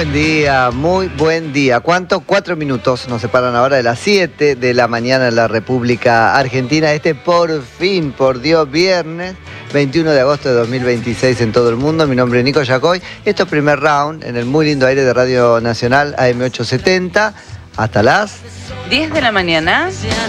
muy buen día. ¿Cuánto? 4 minutos nos separan ahora de las 7 de la mañana en la República Argentina. Por fin, por Dios, viernes 21 de agosto de 2026 en todo el mundo. Mi nombre es Nico Yacoy. Esto es Primer Round en el muy lindo aire de Radio Nacional AM870 hasta las 10 de la mañana.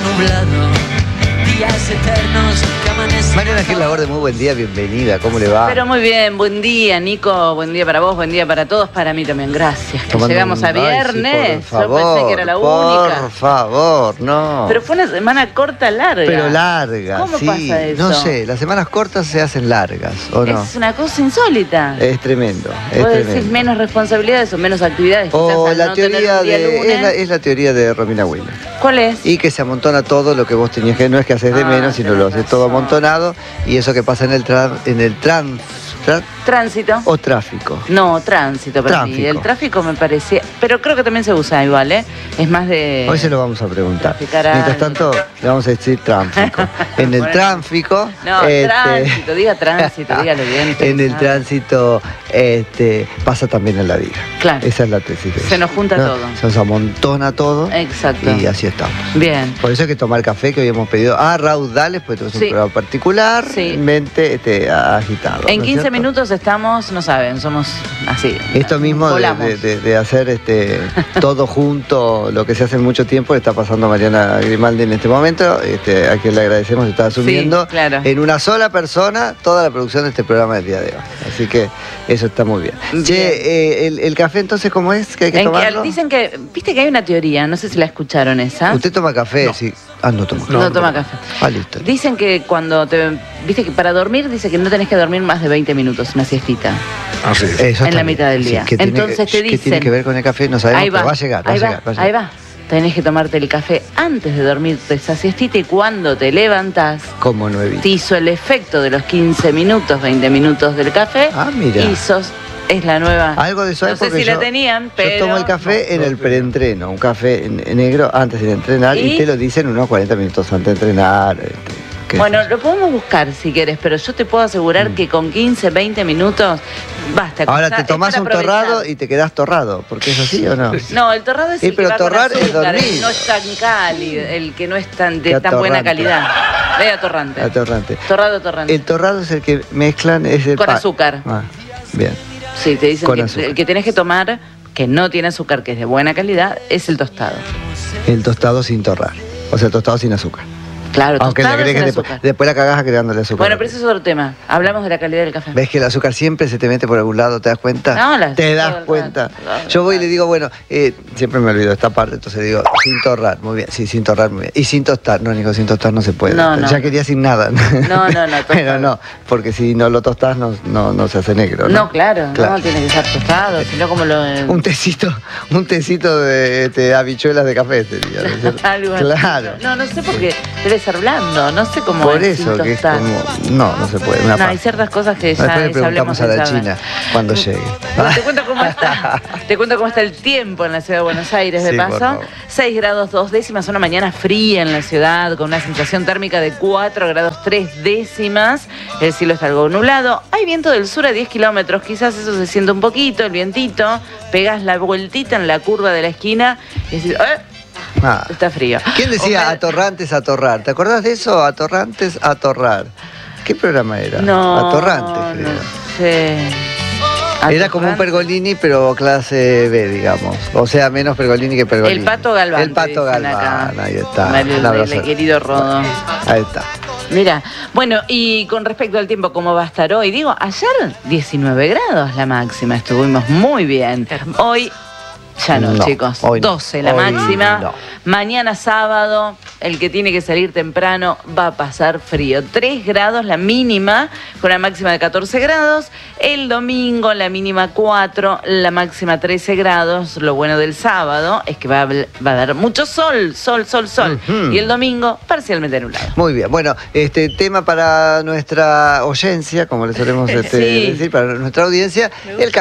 Mariana Gil Laborde, muy buen día, bienvenida, ¿cómo le va? Pero muy bien, buen día Nico, buen día para vos, buen día para todos, para mí también, gracias. Que llegamos a viernes, sí, por favor, yo pensé que era la única. Por favor, no. Pero fue una semana corta, larga. Pero larga, ¿Cómo sí. pasa eso? No sé, las semanas cortas se hacen largas, ¿o no? Es una cosa insólita. Es tremendo, es Vos tremendo. decís menos responsabilidades o menos actividades. O quizás, la no tener teoría un día lunes. es la teoría de Romina Williams. ¿Cuál es? Y que se amontona todo lo que vos tenías que, no es que haces de menos, sino lo haces todo amontonado, y eso que pasa en el Tránsito. o tráfico. No, tránsito para mí. El tráfico me parecía, pero creo que también se usa igual, ¿eh? Es más de... Hoy se lo vamos a preguntar. Traficar Mientras tanto, le vamos a decir tráfico. En el Bueno, tráfico... No, tránsito, diga tránsito, dígalo bien. En el tránsito pasa también en la vida. Claro. Esa es la tesis. Se nos junta todo. Se nos amontona todo. Exacto. Y así estamos. Bien. Por eso hay que tomar café, que hoy hemos pedido a raudales, porque tenemos un programa particularmente agitado. En ¿no 15 minutos estamos, no saben, somos así. Esto mismo de hacer todo junto, lo que se hace en mucho tiempo, le está pasando a Mariana Grimaldi en este momento, a quien le agradecemos, está asumiendo en una sola persona toda la producción de este programa del día de hoy. Así que eso está muy bien. Che, el café entonces, ¿cómo es? ¿Que hay que tomarlo? Dicen que, viste que hay una teoría, no sé si la escucharon esa. ¿Usted toma café? No. Sí. No toma. No toma café. Ah, listo. Dicen que viste que para dormir, dice que no tenés que dormir más de 20 minutos, una siestita. Ah, sí. En la mitad del día. Sí, entonces te dicen... ¿Qué tiene que ver con el café? No sabemos, pero va a llegar. Ahí va. Tenés que tomarte el café antes de dormirte esa siestita y cuando te levantás... Como nuevito. Te hizo el efecto de los 15 minutos, 20 minutos del café. Ah, mira. Es la nueva. Algo de eso no sé si la tenían, pero... Yo tomo el café en el preentreno, un café negro antes de entrenar y te lo dicen unos 40 minutos antes de entrenar. Bueno, lo podemos buscar si quieres, pero yo te puedo asegurar que con 15, 20 minutos basta. Ahora te tomás un torrado y te quedás torrado, ¿porque es así o no? No, el torrado es el que va torrar con azúcar, es dormir. no es tan cálido, el que no es de tan buena calidad. Atorrante. Torrado. El torrado es el que mezclan, con azúcar. Ah, bien. Sí, te dicen que el que tenés que tomar, que no tiene azúcar, que es de buena calidad, es el tostado. El tostado sin torrar, o sea, el tostado sin azúcar. Claro, aunque la agregues después la cagás agregándole azúcar. Bueno, pero ese es otro tema. Hablamos de la calidad del café. ¿Ves que el azúcar siempre se te mete por algún lado? ¿Te das cuenta? No, ¿Te das cuenta? Yo voy y le digo, bueno, siempre me olvido esta parte, entonces digo, sin torrar, muy bien. Sí, sin torrar, muy bien. Y sin tostar. No, Nico, sin tostar no se puede. No. Ya quería sin nada. No. Pero no, porque si no lo tostás no se hace negro. No, claro. No tiene que estar tostado, sino como lo... Un tecito de habichuelas de café sería. Algo claro. No sé por qué debe ser blando, no sé cómo por eso que es como no se puede hay ciertas cosas que ya después le preguntamos a la China cuando llegue. Te cuento cómo está el tiempo en la ciudad de Buenos Aires, de paso. 6 grados 2 décimas, una mañana fría en la ciudad con una sensación térmica de 4 grados 3 décimas. El cielo está algo nublado, hay viento del sur a 10 kilómetros, quizás eso se siente un poquito, el vientito. Pegás la vueltita en la curva de la esquina y decís, está frío. ¿Quién decía atorrantes, atorrar? ¿Te acordás de eso? Atorrantes, atorrar. ¿Qué programa era? No, Atorrantes, creo. No sé. Era como un Pergolini, pero clase B, digamos. O sea, menos Pergolini que Pergolini. El Pato Galván. El Pato Galván, ahí está. El querido Rodo. Ahí está. Mira, bueno, y con respecto al tiempo, ¿cómo va a estar hoy? Digo, ayer 19 grados la máxima, estuvimos muy bien. Hoy... Ya no, chicos. 12 la máxima. No. Mañana sábado, el que tiene que salir temprano va a pasar frío. 3 grados la mínima, con una máxima de 14 grados. El domingo la mínima 4, la máxima 13 grados. Lo bueno del sábado es que va a dar mucho sol. Y el domingo parcialmente nublado. Muy bien. Bueno, tema para nuestra oyencia, como le solemos decir, para nuestra audiencia, el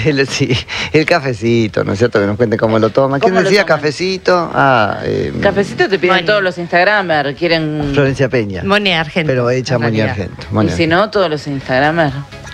cafecito, ¿no es cierto? Que nos cuente cómo lo toma. ¿Quién decía cafecito? Cafecito te piden todos los Instagramers, quieren... Florencia Peña. Moni Argento. Pero hecha Moni Argento. Y si no, todos los Instagramers.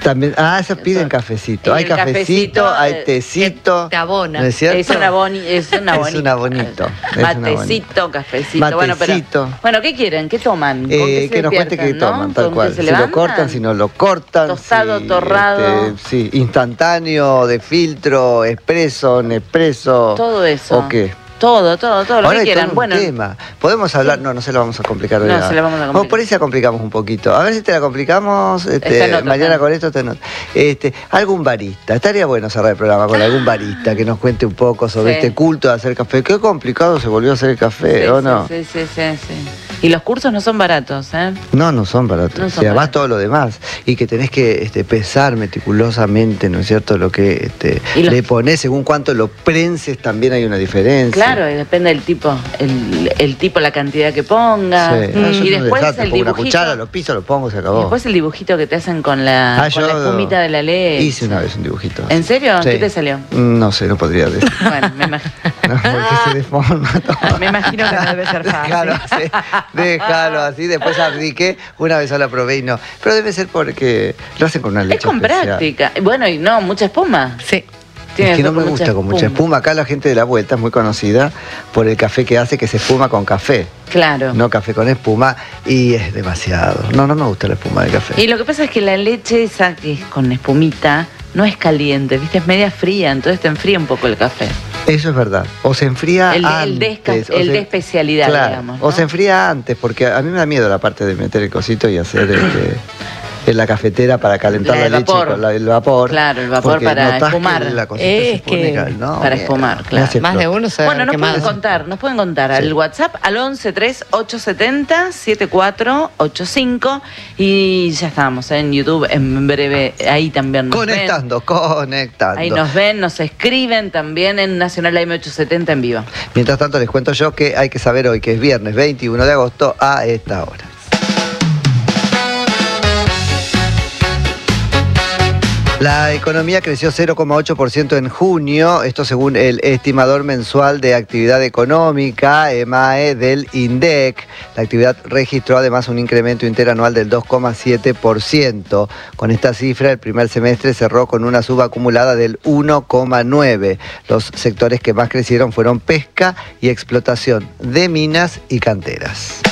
También, esos piden cafecito. Hay cafecito, hay tecito. Te abona. ¿No es cierto? Es un abonito. Es un abonito. Matecito, cafecito. Bueno, ¿qué quieren? ¿Qué toman? Que nos cuente qué toman, tal cual. Si lo cortan, si no lo cortan. Tostado, torrado. Sí, instantáneo, de filtro, expreso, Nespresso. Todo eso. ¿O qué? Todo lo que quieran. Bueno, tema. Podemos hablar, no se lo vamos a complicar. No, se lo vamos a complicar. Por ahí se la complicamos un poquito. A ver si te la complicamos mañana con esto. Algún barista. Estaría bueno cerrar el programa con algún barista que nos cuente un poco sobre este culto de hacer café. Qué complicado se volvió a hacer el café, ¿o no? Sí. Y los cursos no son baratos, ¿eh? No son baratos. Además todo lo demás. Y que tenés que pesar meticulosamente, ¿no es cierto? Lo que le ponés, según cuánto lo prenses, también hay una diferencia. Claro, y depende del tipo, el tipo, la cantidad que pongas. Sí. Y después el dibujito. Una cuchara, lo piso, lo pongo, se acabó. Y después el dibujito que te hacen con la espumita de la leche. Hice una vez un dibujito. ¿En serio? Sí. ¿Qué te salió? No sé, no podría decir. Bueno, me imagino. No, porque se deforma todo. Me imagino que no debe ser fácil. Déjalo así, después abdiqué, una vez la probé y no. Pero debe ser porque lo hacen con una leche Es con especial. Práctica. Bueno, y no, mucha espuma. Sí. Es que no me gusta con mucha espuma. Acá la gente de La Vuelta es muy conocida por el café que hace, que se espuma con café. Claro. No café con espuma, y es demasiado. No me gusta la espuma del café. Y lo que pasa es que la leche esa que es con espumita no es caliente, ¿viste? Es media fría, entonces te enfría un poco el café. Eso es verdad. O se enfría antes. El de especialidad, claro, digamos, ¿no? O se enfría antes, porque a mí me da miedo la parte de meter el cosito y hacer en la cafetera para calentar la leche con el vapor. Claro, el vapor para espumar. Para espumar, claro. Más de uno se Bueno, nos pueden contar al WhatsApp al 113870-7485 y ya estamos en YouTube en breve, ahí también nos conectando. Ahí nos ven, nos escriben también en Nacional AM870 en vivo. Mientras tanto les cuento yo que hay que saber hoy que es viernes 21 de agosto a esta hora. La economía creció 0,8% en junio, esto según el estimador mensual de actividad económica, EMAE, del INDEC. La actividad registró además un incremento interanual del 2,7%. Con esta cifra, el primer semestre cerró con una suba acumulada del 1,9%. Los sectores que más crecieron fueron pesca y explotación de minas y canteras.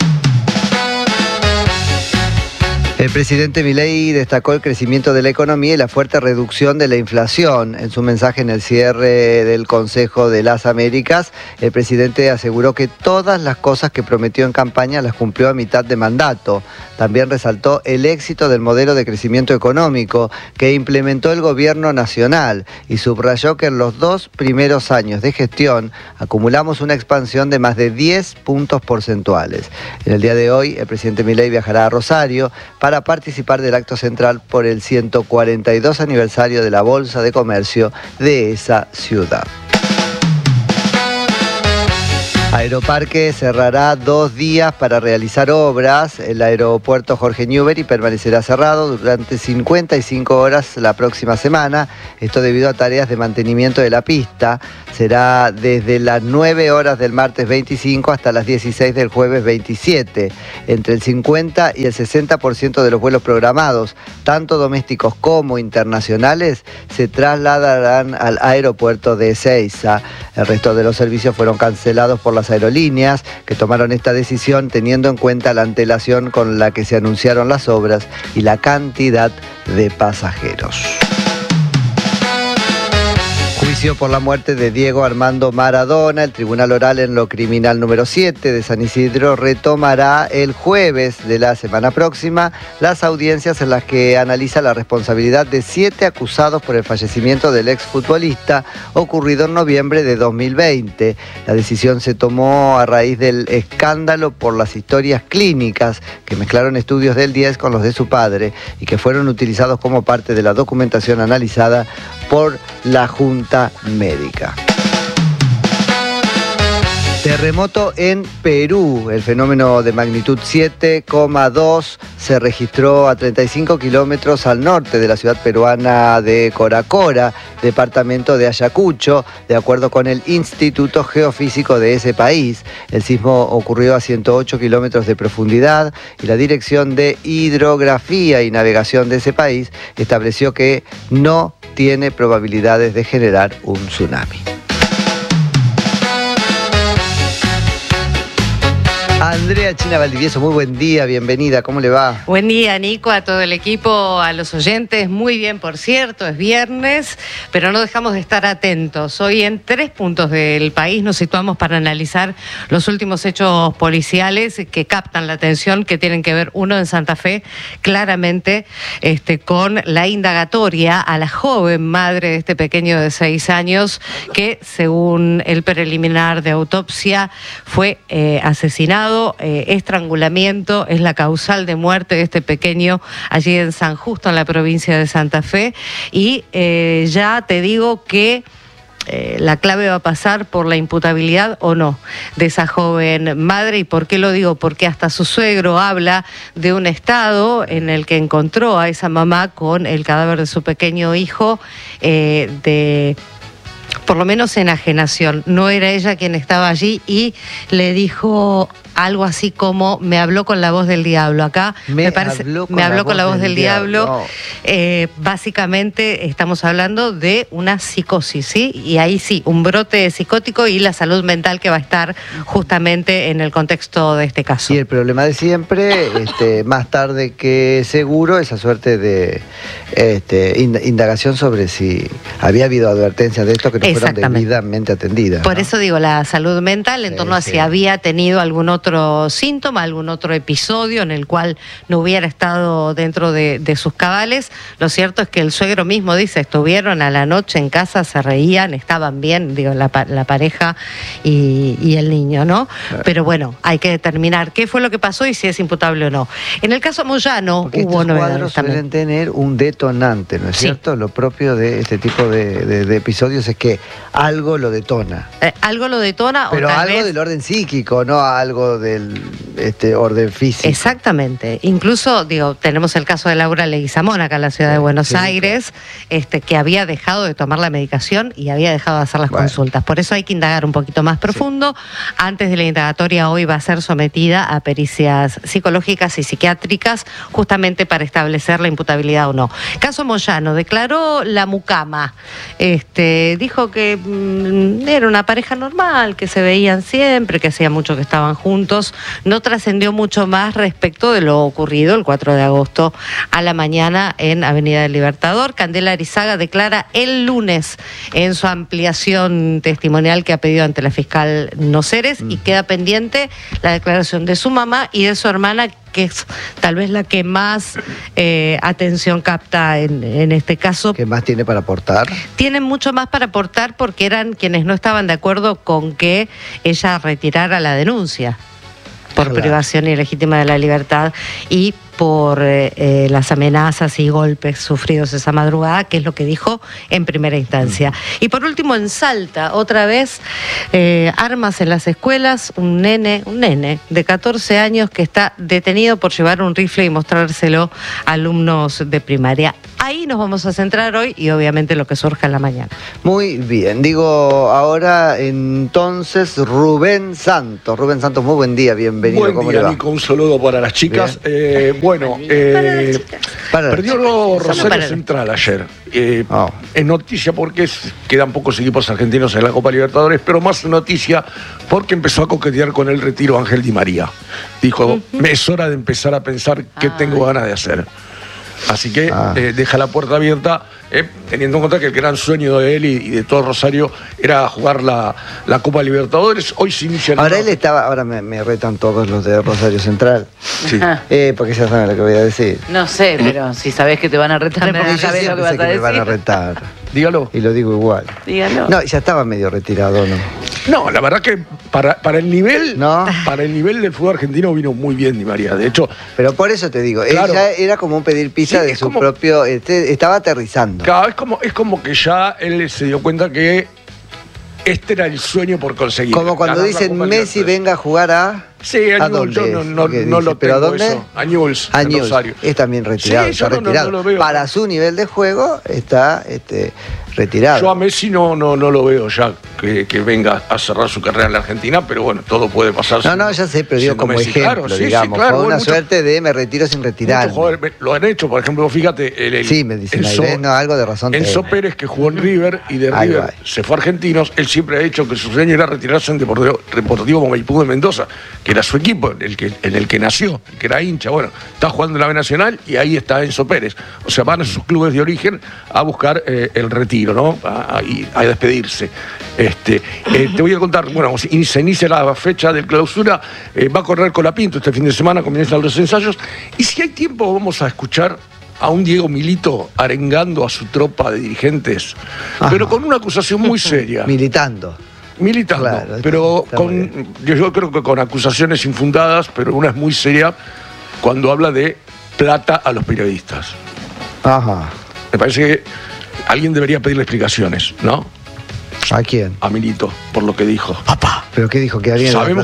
El presidente Milei destacó el crecimiento de la economía y la fuerte reducción de la inflación. En su mensaje en el cierre del Consejo de las Américas, el presidente aseguró que todas las cosas que prometió en campaña las cumplió a mitad de mandato. También resaltó el éxito del modelo de crecimiento económico que implementó el gobierno nacional y subrayó que en los 2 primeros años de gestión acumulamos una expansión de más de 10 puntos porcentuales. En el día de hoy, el presidente Milei viajará a Rosario para participar del acto central por el 142 aniversario de la Bolsa de Comercio de esa ciudad. Aeroparque cerrará 2 días para realizar obras. El aeropuerto Jorge Newbery permanecerá cerrado durante 55 horas la próxima semana. Esto debido a tareas de mantenimiento de la pista. Será desde las 9 horas del martes 25 hasta las 16 del jueves 27. Entre el 50 y el 60% de los vuelos programados, tanto domésticos como internacionales, se trasladarán al aeropuerto de Ezeiza. El resto de los servicios fueron cancelados por las aerolíneas, que tomaron esta decisión teniendo en cuenta la antelación con la que se anunciaron las obras y la cantidad de pasajeros. Juicio por la muerte de Diego Armando Maradona. El Tribunal Oral en lo Criminal número 7 de San Isidro retomará el jueves de la semana próxima las audiencias en las que analiza la responsabilidad de 7 acusados por el fallecimiento del exfutbolista ocurrido en noviembre de 2020. La decisión se tomó a raíz del escándalo por las historias clínicas que mezclaron estudios del 10 con los de su padre y que fueron utilizados como parte de la documentación analizada por la Junta Médica. Terremoto en Perú. El fenómeno de magnitud 7,2 se registró a 35 kilómetros al norte de la ciudad peruana de Coracora, departamento de Ayacucho, de acuerdo con el Instituto Geofísico de ese país. El sismo ocurrió a 108 kilómetros de profundidad y la Dirección de Hidrografía y Navegación de ese país estableció que no tiene probabilidades de generar un tsunami. Andrea China Valdivieso, muy buen día, bienvenida, ¿cómo le va? Buen día, Nico, a todo el equipo, a los oyentes, muy bien, por cierto, es viernes, pero no dejamos de estar atentos. Hoy en 3 puntos del país nos situamos para analizar los últimos hechos policiales que captan la atención, que tienen que ver, uno en Santa Fe, claramente con la indagatoria a la joven madre de este pequeño de 6 años, que según el preliminar de autopsia fue asesinado. Estrangulamiento es la causal de muerte de este pequeño allí en San Justo, en la provincia de Santa Fe. Y ya te digo que la clave va a pasar por la imputabilidad o no de esa joven madre. ¿Y por qué lo digo? Porque hasta su suegro habla de un estado en el que encontró a esa mamá con el cadáver de su pequeño hijo por lo menos enajenación. No era ella quien estaba allí y le dijo algo así como: me habló con la voz del diablo. Acá me habló con la voz del diablo. No. Básicamente estamos hablando de una psicosis, ¿sí? Y ahí sí, un brote psicótico y la salud mental que va a estar justamente en el contexto de este caso. Y el problema de siempre, más tarde que seguro, esa suerte de indagación sobre si había habido advertencias de esto que no fueron debidamente atendidas. Por eso digo, la salud mental en torno a si había tenido algún otro síntoma, algún otro episodio en el cual no hubiera estado dentro de sus cabales. Lo cierto es que el suegro mismo dice, estuvieron a la noche en casa, se reían, estaban bien, digo, la pareja y el niño, ¿no? Pero bueno, hay que determinar qué fue lo que pasó y si es imputable o no. En el caso Moyano hubo novedades. Estos cuadros suelen tener un detonante, ¿no es cierto? Lo propio de este tipo de episodios es que algo lo detona. Algo lo detona, pero o tal algo vez del orden psíquico, no algo del orden físico. Exactamente. Incluso, digo, tenemos el caso de Laura Leguizamón acá en la ciudad de Buenos Aires, que había dejado de tomar la medicación y había dejado de hacer las consultas. Por eso hay que indagar un poquito más profundo. Antes de la indagatoria hoy va a ser sometida a pericias psicológicas y psiquiátricas, justamente para establecer la imputabilidad o no. Caso Moyano, declaró la mucama. Dijo que era una pareja normal, que se veían siempre, que hacía mucho que estaban juntos. No trascendió mucho más respecto de lo ocurrido el 4 de agosto a la mañana en Avenida del Libertador. Candela Arizaga declara el lunes en su ampliación testimonial que ha pedido ante la fiscal Noceres, y queda pendiente la declaración de su mamá y de su hermana, que es tal vez la que más atención capta en este caso. ¿Qué más tiene para aportar? Tienen mucho más para aportar porque eran quienes no estaban de acuerdo con que ella retirara la denuncia por privación ilegítima de la libertad y por las amenazas y golpes sufridos esa madrugada, que es lo que dijo en primera instancia. Y por último, en Salta, otra vez, armas en las escuelas, un nene de 14 años que está detenido por llevar un rifle y mostrárselo a alumnos de primaria. Ahí nos vamos a centrar hoy y obviamente lo que surja en la mañana. Muy bien, digo ahora entonces Rubén Santos. Rubén Santos, muy buen día, bienvenido. Buen día, Nico, un saludo para las chicas. Perdió Rosario Central ayer. Es noticia porque quedan pocos equipos argentinos en la Copa Libertadores, pero más noticia porque empezó a coquetear con el retiro Ángel Di María. Dijo, es hora de empezar a pensar qué tengo ganas de hacer. Así que deja la puerta abierta, teniendo en cuenta que el gran sueño de él y de todo Rosario era jugar la Copa Libertadores. Hoy se inicia... Ahora me retan todos los de Rosario Central. Sí. Porque ya saben lo que voy a decir. No sé, pero si sabés que te van a retar, no sabés lo que vas a decir. Me van a retar. Dígalo. Y lo digo igual. Dígalo. No, ya estaba medio retirado, ¿no? No, la verdad que para el nivel del fútbol argentino vino muy bien Di María. De hecho... Pero por eso te digo, claro, ella era como un pedir pizza de su propio... estaba aterrizando. Claro, es como que ya él se dio cuenta que este era el sueño por conseguir. Como cuando dicen Messi venga a jugar a... Sí, a Newell's, yo no lo tengo. ¿Pero a dónde? Eso. A Newell's, a Newell's. Es también retirado, sí, está retirado. No lo veo. Para su nivel de juego está retirado. Yo a Messi no lo veo ya que venga a cerrar su carrera en la Argentina, pero bueno, todo puede pasar. No, ya sé, pero digo como Messi, ejemplo, claro, digamos, sí, claro, con una suerte de me retiro sin retirar. Lo han hecho, por ejemplo, fíjate. Sí, me dicen algo de razón. Enzo Pérez, que jugó en River y de River se fue a Argentinos, él siempre ha dicho que su sueño era retirarse en Deportivo Maipú de Mendoza, que era su equipo, en el que nació, que era hincha. Bueno, está jugando en la B Nacional y ahí está Enzo Pérez. O sea, van a sus clubes de origen a buscar el retiro, ¿no? A despedirse. Te voy a contar, bueno, se inicia la fecha de clausura, va a correr Colapinto este fin de semana, comienzan los ensayos, y si hay tiempo vamos a escuchar a un Diego Milito arengando a su tropa de dirigentes, pero con una acusación muy seria. Militando, claro, pero yo creo que con acusaciones infundadas, pero una es muy seria cuando habla de plata a los periodistas. Ajá. Me parece que alguien debería pedirle explicaciones, ¿no? ¿A quién? A Milito, por lo que dijo. Papá. ¿Pero qué dijo? Que alguien sabemos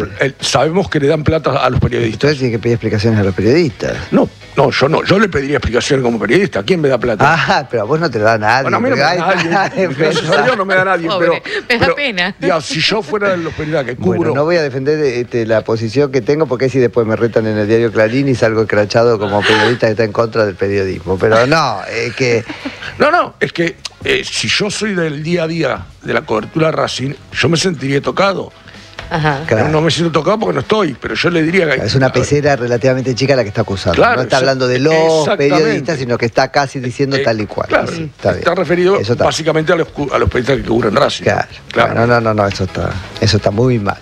que le dan plata a los periodistas. Entonces tiene que pedir explicaciones a los periodistas. No, yo no. Yo le pediría explicaciones como periodista. ¿A quién me da plata? Pero a vos no te da nadie. Bueno, a mí no me da nadie. Yo no me da nadie. Pobre, me da pena. Digamos, si yo fuera de los periodistas que cubro... Bueno, no voy a defender la posición que tengo, porque si después me retan en el diario Clarín y salgo escrachado como periodista que está en contra del periodismo. Pero no, es que... No, es que si yo soy del día a día de la cobertura de Racing, yo me sentiría tocado. Ajá. Claro. No me siento tocado porque no estoy, pero yo le diría que... Es una pecera relativamente chica la que está acusando. Claro, no está hablando de los periodistas, sino que está casi diciendo tal y cual. Claro, sí, está referido básicamente a los periodistas que cubren Racing. Claro. No, eso está muy mal.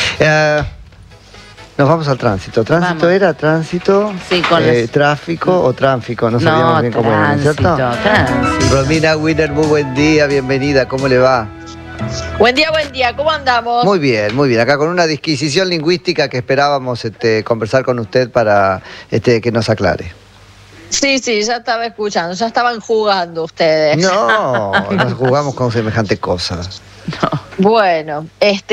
Nos vamos al tránsito. ¿Tránsito era? ¿Tránsito? Sí, con ¿Tráfico o tráfico? No sabíamos bien cómo era, ¿cierto? Tránsito. Romina Winner, muy buen día, bienvenida. ¿Cómo le va? Buen día, ¿cómo andamos? Muy bien. Acá con una disquisición lingüística que esperábamos conversar con usted para que nos aclare. Sí, ya estaba escuchando, ya estaban jugando ustedes. No, nos jugamos con semejante cosa. No. Bueno,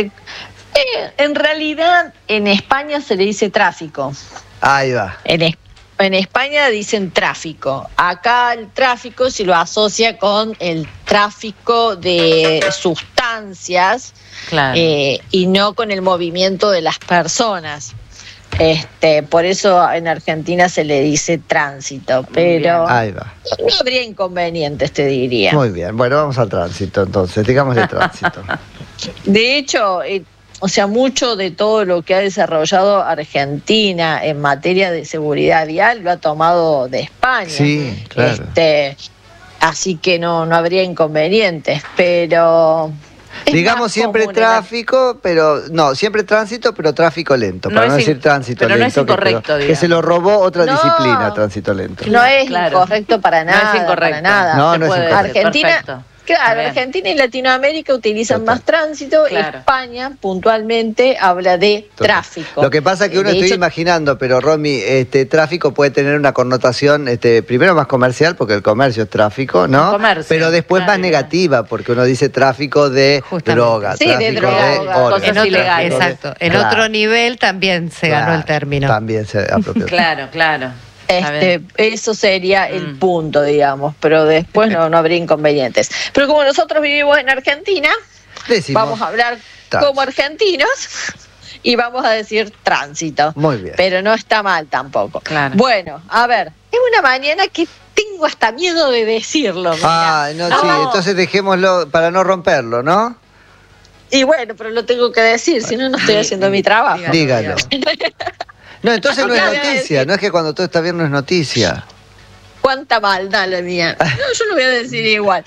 en realidad en España se le dice tráfico. Ahí va. En España dicen tráfico. Acá el tráfico se lo asocia con el tráfico de sustancias, claro, y no con el movimiento de las personas. Por eso en Argentina se le dice tránsito, pero ahí va. No habría inconvenientes, te diría. Muy bien, bueno, vamos al tránsito entonces, digámosle tránsito. De hecho, mucho de todo lo que ha desarrollado Argentina en materia de seguridad vial lo ha tomado de España. Sí, claro. Así que no habría inconvenientes, pero... Digamos siempre tráfico, pero no, siempre tránsito, pero tráfico lento, para no decir tránsito pero lento. No es incorrecto, que se lo robó otra disciplina, tránsito lento. No es incorrecto para nada. No es incorrecto. Para nada. No es incorrecto. Argentina... Perfecto. Claro, Argentina y Latinoamérica utilizan más tránsito, claro. España puntualmente habla de tráfico. Lo que pasa es que uno estoy imaginando, pero Romy, tráfico puede tener una connotación primero más comercial, porque el comercio es tráfico, ¿no? Comercio, pero después más negativa, porque uno dice tráfico de droga. Sí, de droga, cosas ilegales. Exacto. En otro nivel también se ganó el término. También se apropió. Claro. Eso sería el punto, digamos, pero después no habría inconvenientes. Pero como nosotros vivimos en Argentina, vamos a hablar como argentinos y vamos a decir tránsito. Muy bien. Pero no está mal tampoco. Claro. Bueno, a ver, es una mañana que tengo hasta miedo de decirlo. Entonces dejémoslo para no romperlo, ¿no? Y bueno, pero lo tengo que decir, si no estoy haciendo mi trabajo. Dígalo. No, entonces no es noticia, no es que cuando todo está bien no es noticia. Cuánta maldad la mía. No, yo lo voy a decir igual.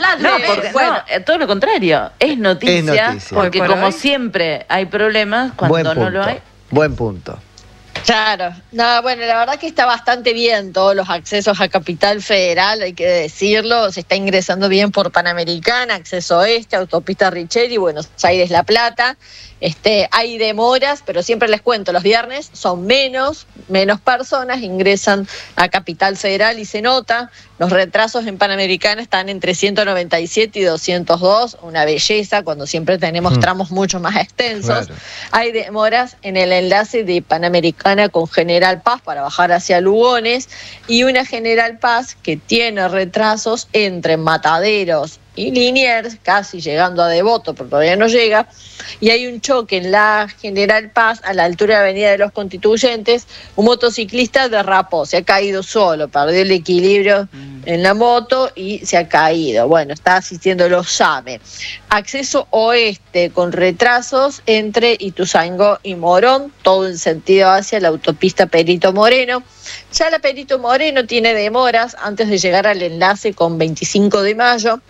Todo lo contrario, es noticia. Porque como siempre hay problemas, cuando no lo hay. Buen punto. Claro, la verdad que está bastante bien todos los accesos a Capital Federal, hay que decirlo, se está ingresando bien por Panamericana, Acceso Oeste, Autopista Richeri, Buenos Aires La Plata. Hay demoras, pero siempre les cuento, los viernes son menos personas ingresan a Capital Federal y se nota Los retrasos en Panamericana están entre 197 y 202, una belleza, cuando siempre tenemos tramos mucho más extensos. Claro. Hay demoras en el enlace de Panamericana con General Paz para bajar hacia Lugones, y una General Paz que tiene retrasos entre Mataderos y Liniers, casi llegando a Devoto, pero todavía no llega, y hay un choque en la General Paz a la altura de Avenida de los Constituyentes. Un motociclista derrapó, se ha caído solo, perdió el equilibrio en la moto y se ha caído. Bueno, está asistiendo los SAME. Acceso oeste con retrasos entre Ituzaingó y Morón, todo en sentido hacia la autopista Perito Moreno. Ya la Perito Moreno tiene demoras antes de llegar al enlace con 25 de mayo.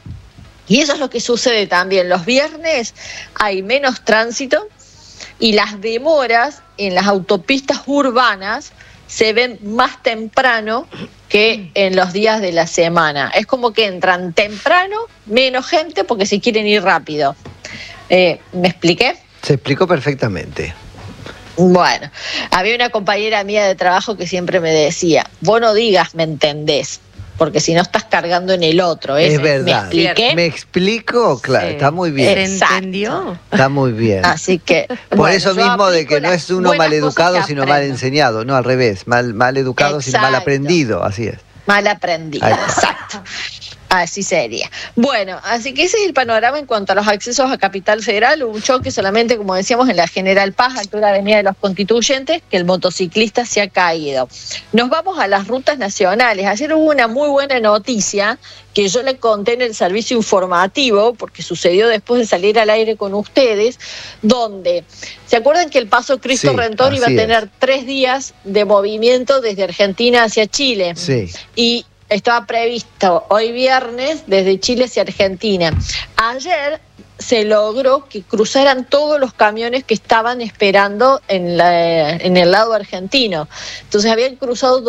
Y eso es lo que sucede también. Los viernes hay menos tránsito y las demoras en las autopistas urbanas se ven más temprano que en los días de la semana. Es como que entran temprano, menos gente porque se quieren ir rápido. ¿Me expliqué? Se explicó perfectamente. Bueno, había una compañera mía de trabajo que siempre me decía, vos no digas me entendés, porque si no estás cargando en el otro. Es verdad. ¿Me expliqué? ¿Me explico? Claro, sí. Está muy bien. ¿Se entendió? Está muy bien. Así que... Por eso mismo de que no es uno mal educado, sino mal enseñado. No, al revés. Mal educado, sino mal aprendido. Así es. Mal aprendido, exacto. Así sería. Bueno, así que ese es el panorama en cuanto a los accesos a Capital Federal. Un choque solamente, como decíamos, en la General Paz, altura de Avenida de los Constituyentes, que el motociclista se ha caído. Nos vamos a las rutas nacionales. Ayer hubo una muy buena noticia que yo le conté en el servicio informativo, porque sucedió después de salir al aire con ustedes, donde, ¿se acuerdan que el paso Cristo Rentor iba a tener 3 días de movimiento desde Argentina hacia Chile? Sí. Y estaba previsto hoy viernes desde Chile hacia Argentina. Ayer se logró que cruzaran todos los camiones que estaban esperando en el lado argentino. Entonces habían cruzado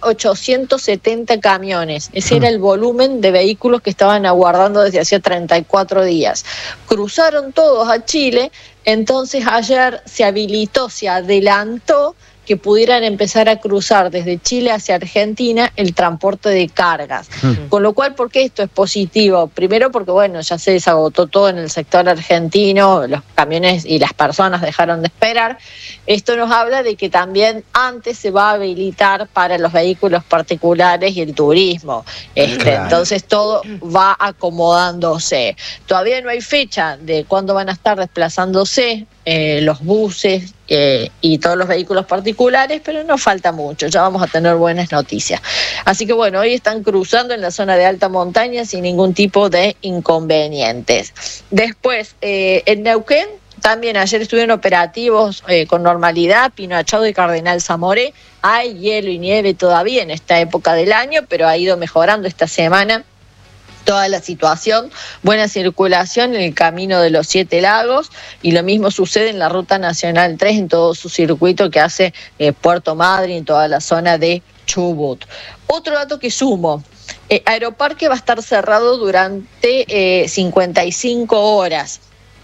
2.870 camiones. Ese era el volumen de vehículos que estaban aguardando desde hacía 34 días. Cruzaron todos a Chile, entonces ayer se habilitó, se adelantó que pudieran empezar a cruzar desde Chile hacia Argentina el transporte de cargas. Con lo cual, ¿por qué esto es positivo? Primero porque, bueno, ya se desagotó todo en el sector argentino, los camiones y las personas dejaron de esperar. Esto nos habla de que también antes se va a habilitar para los vehículos particulares y el turismo. Claro. Entonces todo va acomodándose. Todavía no hay fecha de cuándo van a estar desplazándose los buses y todos los vehículos particulares, pero no falta mucho, ya vamos a tener buenas noticias. Así que bueno, hoy están cruzando en la zona de alta montaña sin ningún tipo de inconvenientes. Después, en Neuquén, también ayer estuvieron operativos con normalidad, Pino Achado y Cardenal Zamoré. Hay hielo y nieve todavía en esta época del año, pero ha ido mejorando esta semana toda la situación, buena circulación en el camino de los 7 lagos, y lo mismo sucede en la Ruta Nacional 3, en todo su circuito que hace Puerto Madryn, en toda la zona de Chubut. Otro dato que sumo, Aeroparque va a estar cerrado durante 55 horas.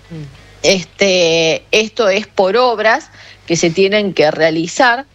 Esto es por obras que se tienen que realizar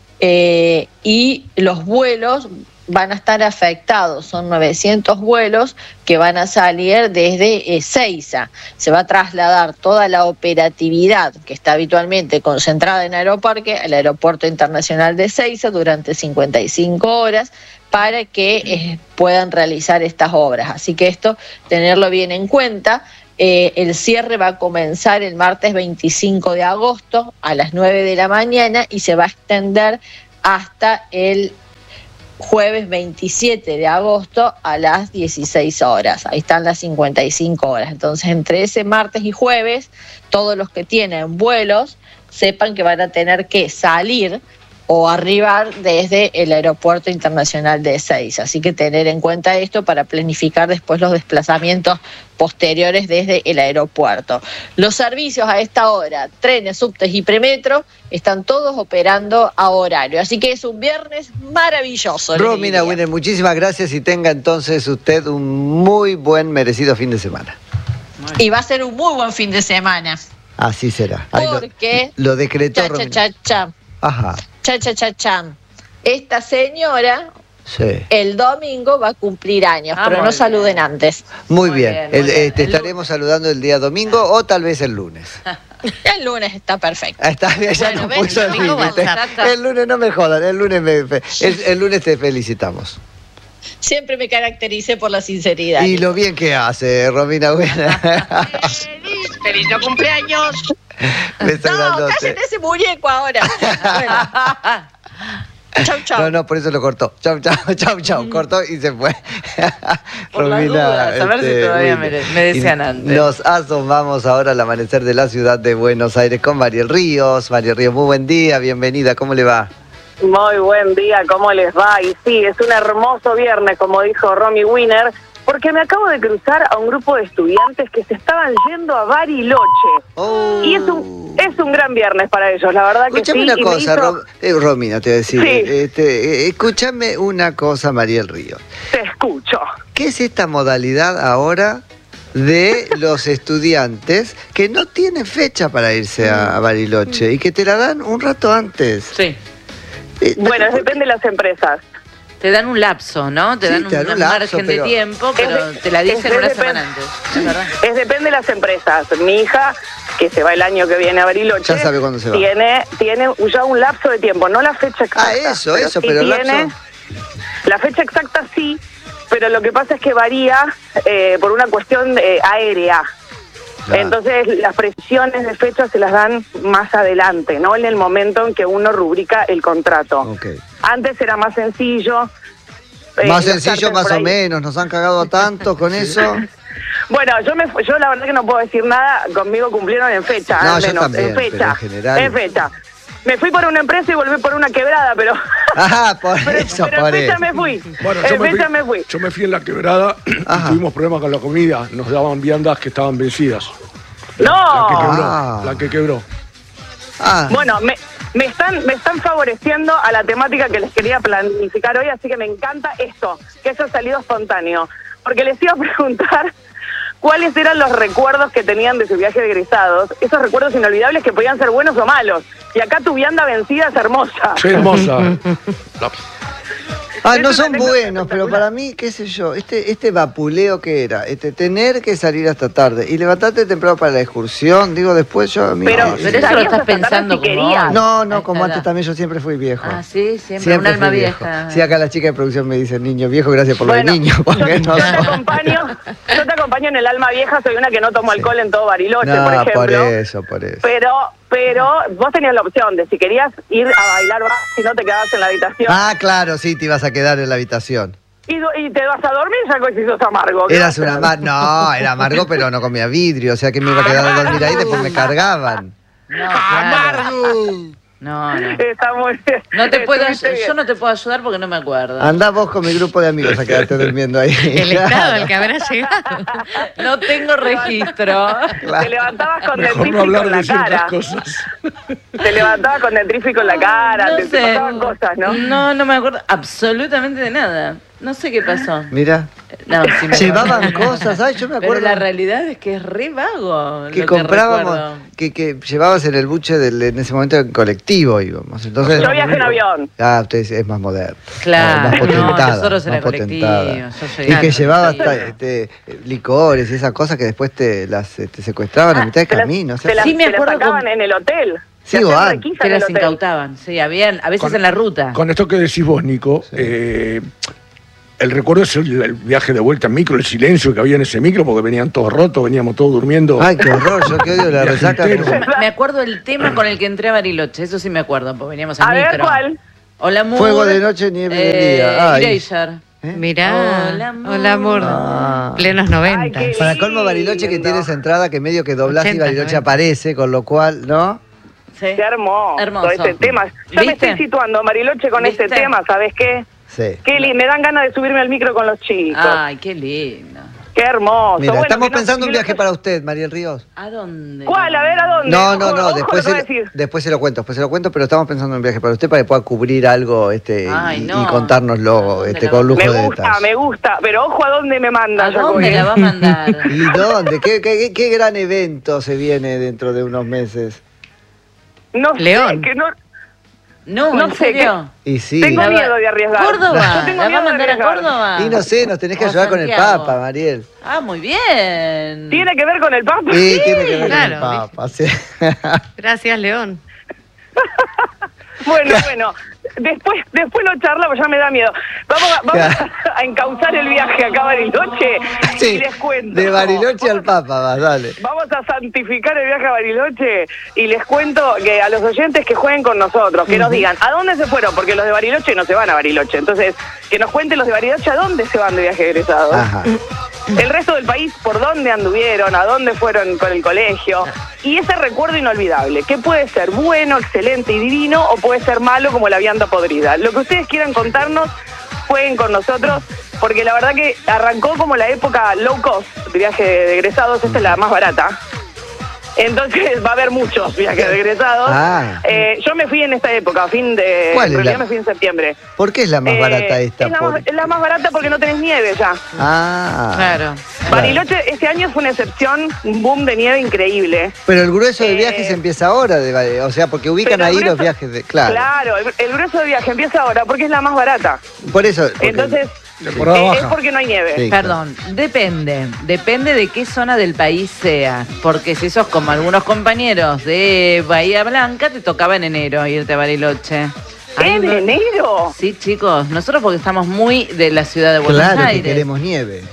y los vuelos van a estar afectados. Son 900 vuelos que van a salir desde Ezeiza. Se va a trasladar toda la operatividad que está habitualmente concentrada en Aeroparque al Aeropuerto Internacional de Ezeiza durante 55 horas para que puedan realizar estas obras. Así que esto, tenerlo bien en cuenta. El cierre va a comenzar el martes 25 de agosto a las 9 de la mañana y se va a extender hasta el jueves 27 de agosto a las 16 horas. Ahí están las 55 horas. Entonces, entre ese martes y jueves, todos los que tienen vuelos sepan que van a tener que salir o arribar desde el Aeropuerto Internacional de Ezeiza. Así que tener en cuenta esto para planificar después los desplazamientos posteriores desde el aeropuerto. Los servicios a esta hora, trenes, subtes y premetro, están todos operando a horario. Así que es un viernes maravilloso. Romina Winner, muchísimas gracias y tenga entonces usted un muy buen merecido fin de semana. Y va a ser un muy buen fin de semana. Así será. Porque lo decretó Romina. Ajá. Esta señora el domingo va a cumplir años, pero no saluden antes. Muy bien. Te estaremos saludando el día domingo o tal vez el lunes. El lunes está perfecto. Está bien, ya no puso el límite. El lunes no me jodan, el lunes te felicitamos. Siempre me caractericé por la sinceridad. Y lo bien que hace, Romina Buena. ¡Feliz cumpleaños! No, cállate ese muñeco ahora. Bueno. Chau, chau. No, por eso lo cortó. Chau. Cortó y se fue. Por Romina, a ver si todavía me decían antes. Nos asomamos ahora al amanecer de la ciudad de Buenos Aires con Mariel Ríos. Mariel Ríos, muy buen día, bienvenida. ¿Cómo le va? Muy buen día, ¿cómo les va? Y sí, es un hermoso viernes, como dijo Romy Wiener, porque me acabo de cruzar a un grupo de estudiantes que se estaban yendo a Bariloche. Y es un gran viernes para ellos, la verdad que escúchame sí. Escúchame una cosa, Romina, te voy a decir. Sí. Escúchame una cosa, Mariel Ríos. Te escucho. ¿Qué es esta modalidad ahora de los estudiantes que no tienen fecha para irse a Bariloche y que te la dan un rato antes? Sí. Bueno, depende de las empresas. Te dan un lapso, ¿no? Te dan un margen de tiempo, pero te la dicen una semana antes. Es verdad. Depende de las empresas. Mi hija, que se va el año que viene a Bariloche, ya sabe cuándo se va. Tiene ya un lapso de tiempo, no la fecha exacta. Pero el lapso. La fecha exacta sí, pero lo que pasa es que varía por una cuestión aérea. Claro. Entonces las precisiones de fecha se las dan más adelante, no en el momento en que uno rubrica el contrato. Okay. Antes era más sencillo. Más sencillo más o menos, nos han cagado tanto con eso. Bueno, yo la verdad que no puedo decir nada, conmigo cumplieron en fecha, no, al menos, yo también, en fecha. En general. En fecha. Me fui por una empresa y volví por una quebrada, pero... Por eso. En fecha me fui. Bueno, yo me fui en la quebrada y tuvimos problemas con la comida. Nos daban viandas que estaban vencidas. La que quebró. Bueno, me están favoreciendo a la temática que les quería planificar hoy, así que me encanta esto, que eso ha salido espontáneo. Porque les iba a preguntar cuáles eran los recuerdos que tenían de su viaje de egresados, esos recuerdos inolvidables que podían ser buenos o malos. Y acá tu vianda vencida es hermosa. Sí, hermosa. No son buenos, pero para mí, qué sé yo, este vapuleo que era, tener que salir hasta tarde y levantarte temprano para la excursión, digo, después yo... Pero eso lo estás pensando como... No, como antes también yo siempre fui viejo. Sí, siempre un alma vieja. Sí, acá las chicas de producción me dicen, niño viejo, gracias por lo de niño. Yo te acompaño en el alma vieja, soy una que no tomo alcohol en todo Bariloche, por ejemplo. Por eso. Pero vos tenías la opción de si querías ir a bailar, si no te quedabas en la habitación. Claro, sí, te ibas a quedar en la habitación. Y te vas a dormir ya que sos amargo. Eras una No, era amargo, pero no comía vidrio, o sea que me iba a quedar a dormir ahí y después me cargaban. ¡Amargo! No. Está muy bien. Yo no te puedo ayudar porque no me acuerdo. Andá vos con mi grupo de amigos a quedarte durmiendo ahí. El estado al que habrá llegado. No tengo registro. Te levantabas con dentífrico en la cara. Te levantabas con dentífrico en la cara, te pasaban cosas, ¿no? No me acuerdo absolutamente de nada. No sé qué pasó. Mira. Llevaban cosas, yo me acuerdo. Pero la realidad es que es re vago. Que comprábamos, que llevabas en el buche en ese momento en colectivo íbamos. Entonces, yo viajé en avión. Usted es más moderno. Claro, más potentada. Nosotros era colectivo. Y que llevabas licores y esas cosas que después te secuestraban a mitad de camino. Sí, me acuerdo. Te las sacaban en el hotel. Sí, te las incautaban. Sí, habían, a veces en la ruta. Con esto que decís vos, Nico, el recuerdo es el viaje de vuelta en micro, el silencio que había en ese micro, porque venían todos rotos, veníamos todos durmiendo. Ay, qué horror, yo qué odio la resaca. Me acuerdo el tema con el que entré a Bariloche, eso sí me acuerdo, porque veníamos en micro. A ver, ¿cuál? Hola, amor. Fuego de noche, nieve de día. Eraser. Mirá, hola, amor. Plenos 90. Para colmo, Bariloche que tienes entrada que medio que doblás y Bariloche aparece, con lo cual, ¿no? Sí. Qué hermoso este tema. Yo me estoy situando, Bariloche, con este tema, ¿sabes qué? Sí. Me dan ganas de subirme al micro con los chicos. Ay, qué lindo. Qué hermoso. Mira, estamos pensando un viaje para usted, Mariel Ríos. ¿A dónde? ¿Cuál? A ver, ¿a dónde? No, después se lo cuento, pero estamos pensando en un viaje para usted para que pueda cubrir algo y contárnoslo con lujo de detalles. Me gusta, pero ojo a dónde me manda. ¿A dónde la va a mandar? ¿Y dónde? ¿Qué gran evento se viene dentro de unos meses? No León. sé, que no... No sé qué. Y sí. Tengo miedo de arriesgar. ¿Córdoba? ¿La va a mandar a Córdoba? Y no sé, nos tenés que ayudar con el Papa, Mariel. Ah, muy bien. ¿Tiene que ver con el Papa? Sí, tiene que ver con el Papa. Sí. Gracias, León. Bueno. Después lo charlamos, ya me da miedo. Vamos a encauzar el viaje acá a Bariloche y les cuento. De Bariloche al Papa, dale. Vamos a santificar el viaje a Bariloche y les cuento que a los oyentes que jueguen con nosotros, que nos digan a dónde se fueron, porque los de Bariloche no se van a Bariloche. Entonces, que nos cuenten los de Bariloche a dónde se van de viaje egresados. Ajá. El resto del país, por dónde anduvieron, a dónde fueron con el colegio. Y ese recuerdo inolvidable, que puede ser bueno, excelente y divino, o puede ser malo como la vianda podrida. Lo que ustedes quieran contarnos, jueguen con nosotros, porque la verdad que arrancó como la época low cost de viaje de egresados, esta es la más barata. Entonces va a haber muchos viajes de egresados. Yo me fui en esta época, en realidad me fui en septiembre. ¿Por qué es la más barata esta? Es la más barata porque no tenés nieve ya. Claro. Bariloche este año fue una excepción, un boom de nieve increíble. Pero el grueso de viajes empieza ahora, o sea, porque ubican ahí los viajes de... Claro, el grueso de viaje empieza ahora porque es la más barata. Por eso... Entonces... es porque no hay nieve. Sí, perdón, depende de qué zona del país sea, porque si sos como algunos compañeros de Bahía Blanca, te tocaba en enero irte a Bariloche. ¿En enero? Sí, chicos, nosotros porque estamos muy de la ciudad de Buenos Aires. Claro, que queremos nieve.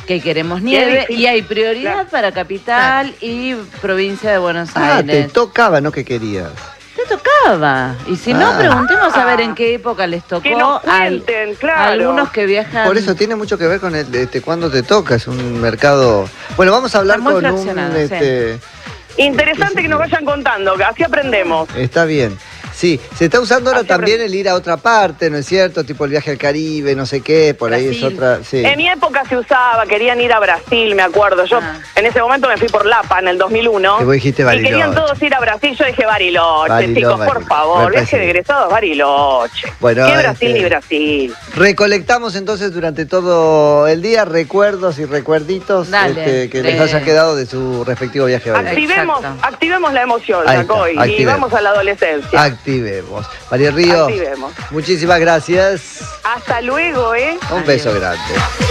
Y hay prioridad para capital y provincia de Buenos Aires. Te tocaba, no que querías. Te tocaba. Y si no, preguntemos a ver en qué época les tocó. Que nos cuenten, claro. Algunos que viajan. Por eso tiene mucho que ver con cuándo te toca. Es un mercado. Bueno, vamos a hablar con interesante que nos vayan contando, que así aprendemos. Está bien. Sí, se está usando ahora también el ir a otra parte, ¿no es cierto? Tipo el viaje al Caribe, no sé qué, por Brasil. Ahí es otra... Sí. En mi época se usaba, querían ir a Brasil, me acuerdo. Yo en ese momento me fui por Lapa en el 2001. Y vos dijiste Bariloche. Y querían todos ir a Brasil, yo dije Bariloche, chicos, por favor, viaje de egresados Bariloche. Bueno, ¿qué Brasil ni Brasil? Recolectamos entonces durante todo el día recuerdos y recuerditos que les hayan quedado de su respectivo viaje a Bariloche. Activemos la emoción, Jacoy, y vamos a la adolescencia. Activemos. María Río, muchísimas gracias. Hasta luego, Un beso grande.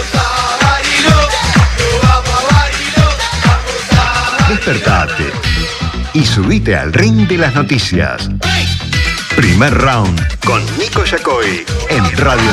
Despertate y subite al ring de las noticias. Primer round con Nico Yacoy en Radio